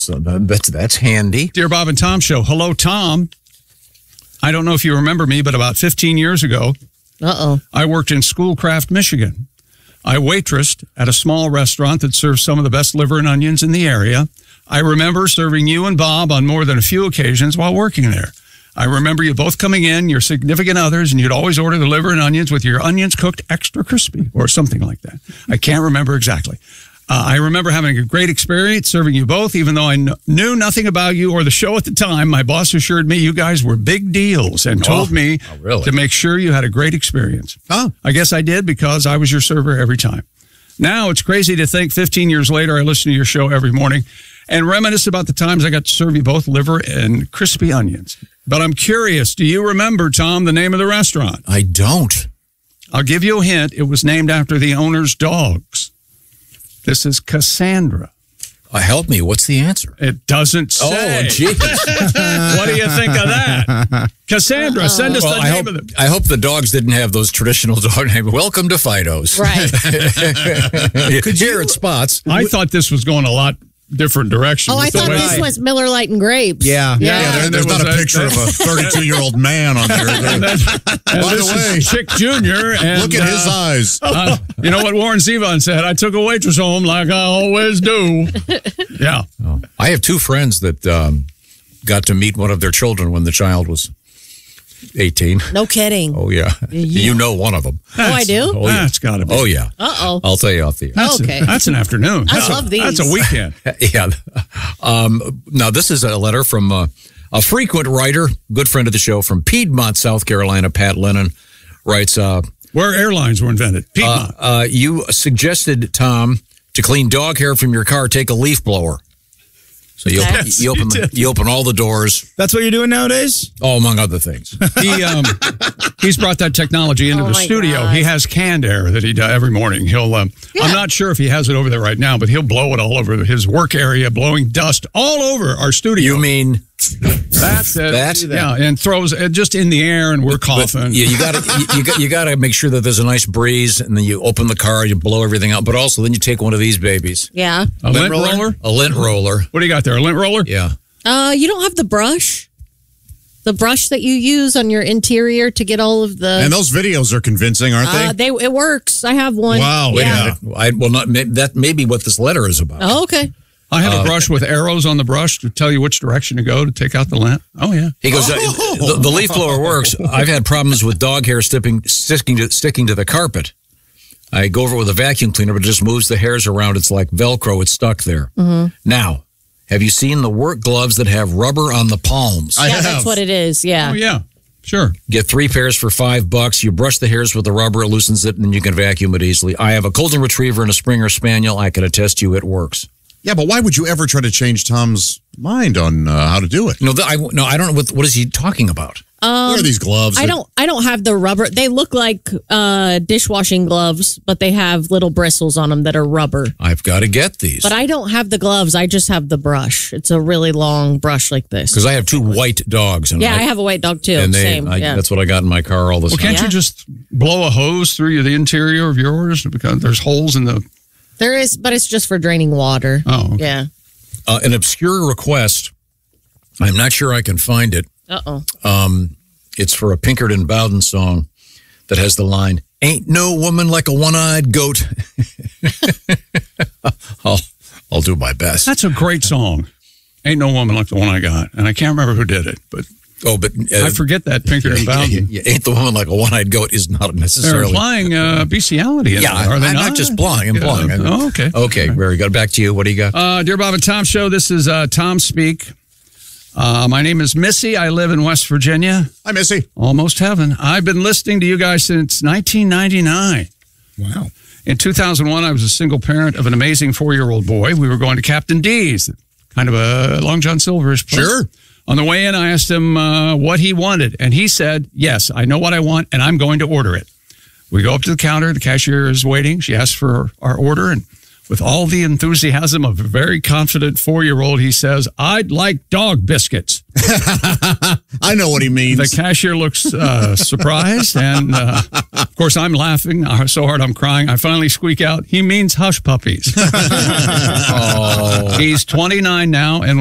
So that's handy. Dear Bob and Tom Show. Hello, Tom. I don't know if you remember me, but about 15 years ago, I worked in Schoolcraft, Michigan. I waitressed at a small restaurant that serves some of the best liver and onions in the area. I remember serving you and Bob on more than a few occasions while working there. I remember you both coming in, your significant others, and you'd always order the liver and onions with your onions cooked extra crispy or something like that. I can't remember exactly. I remember having a great experience serving you both, even though I knew nothing about you or the show at the time. My boss assured me you guys were big deals and told me to make sure you had a great experience. I guess I did because I was your server every time. Now it's crazy to think 15 years later I listen to your show every morning and reminisce about the times I got to serve you both liver and crispy onions. But I'm curious, do you remember, Tom, the name of the restaurant? I don't. I'll give you a hint. It was named after the owner's dogs. This is Cassandra. Help me. What's the answer? It doesn't say. Oh, jeez. What do you think of that? Cassandra, send us the name of it. I hope the dogs didn't have those traditional dog names. Welcome to Fido's. Right. Could you hear it spots? I thought this was going a lot different direction. Oh, I thought this was Miller Lite and Grapes. Yeah. There's not a picture of a 32-year-old man on there. By the way, Chick Jr. And, look at his eyes. You know what Warren Zevon said? I took a waitress home like I always do. Yeah. I have two friends that got to meet one of their children when the child was 18. No kidding. Oh, yeah. You know one of them. I do? Oh, yeah. That's got to be. Oh, yeah. Uh-oh. I'll tell you off the air. Okay. That's an afternoon. I love these. That's a weekend. Yeah. Now, this is a letter from a frequent writer, good friend of the show from Piedmont, South Carolina. Pat Lennon writes, where airlines were invented. Piedmont. You suggested, Tom, to clean dog hair from your car, take a leaf blower. So you open all the doors. That's what you're doing nowadays? Oh, among other things. He's brought that technology into the studio. God. He has canned air that he does every morning. He'll. I'm not sure if he has it over there right now, but he'll blow it all over his work area, blowing dust all over our studio. You mean that's it? That? Yeah, and throws it just in the air, and we're coughing. You got to make sure that there's a nice breeze, and then you open the car, you blow everything out. But also, then you take one of these babies. Yeah. A lint roller. A lint roller. What do you got there? A lint roller? Yeah. You don't have the brush? The brush that you use on your interior to get all of the... And those videos are convincing, aren't they? It works. I have one. Wow. Wait a minute. That may be what this letter is about. Oh, okay. I have a brush with arrows on the brush to tell you which direction to go to take out the lint. Oh, yeah. He goes, the leaf blower works. I've had problems with dog hair sticking to the carpet. I go over it with a vacuum cleaner, but it just moves the hairs around. It's like Velcro. It's stuck there. Mm-hmm. Now, have you seen the work gloves that have rubber on the palms? I have. That's what it is. Yeah. Oh, yeah. Sure. Get 3 pairs for $5. You brush the hairs with the rubber, it loosens it, and then you can vacuum it easily. I have a Golden Retriever and a Springer Spaniel. I can attest to you it works. Yeah, but why would you ever try to change Tom's mind on how to do it? No, I don't know. What is he talking about? What are these gloves? I don't have the rubber. They look like dishwashing gloves, but they have little bristles on them that are rubber. I've got to get these. But I don't have the gloves. I just have the brush. It's a really long brush like this. Because I have 2 white dogs. And I have a white dog too. And Same. That's what I got in my car all the time. Can't you just blow a hose through the interior of yours because there's holes in the... There is, but it's just for draining water. Oh, okay. Yeah. An obscure request. I'm not sure I can find it. It's for a Pinkerton Bowden song that has the line, "Ain't no woman like a one-eyed goat." I'll do my best. That's a great song. Ain't no woman like the one I got. And I can't remember who did it, but... I forget that Pinkerton Bowden. Ain't the woman like a one-eyed goat is not necessarily... They're implying bestiality. Are they not just implying. Oh, okay. Okay, very good. Back to you. What do you got? Dear Bob and Tom Show, this is Tom Speak. My name is Missy. I live in West Virginia. Hi, Missy. Almost heaven. I've been listening to you guys since 1999. Wow. In 2001, I was a single parent of an amazing 4-year-old boy. We were going to Captain D's, kind of a Long John Silver's place. Sure. On the way in, I asked him what he wanted, and he said, "Yes, I know what I want, and I'm going to order it." We go up to the counter. The cashier is waiting. She asks for our order, and With all the enthusiasm of a very confident 4-year-old, he says, "I'd like dog biscuits." I know what he means. The cashier looks surprised, and of course, I'm laughing so hard I'm crying. I finally squeak out, "He means hush puppies." Oh. He's 29 now, and